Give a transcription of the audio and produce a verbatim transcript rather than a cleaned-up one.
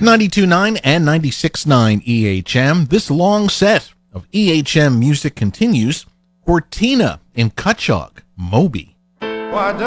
ninety-two point nine and ninety-six point nine E H M. This long set of E H M music continues. Cortina in Cutchogue, Moby. Why